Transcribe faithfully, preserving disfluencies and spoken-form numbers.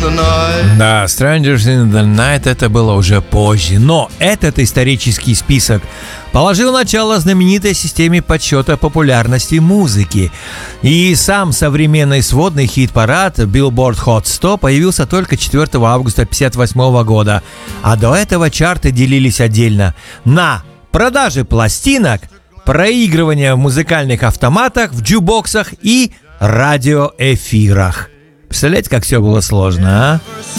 night. Да, Strangers in the Night это было уже позже, но этот исторический список положил начало знаменитой системе подсчета популярности музыки. И сам современный сводный хит-парад Billboard Hot сто появился только четвёртого августа тысяча девятьсот пятьдесят восьмого года, а до этого чарты делились отдельно на продажи пластинок, проигрывание в музыкальных автоматах, в джукбоксах и радиоэфирах. Представляете, как все было сложно, а?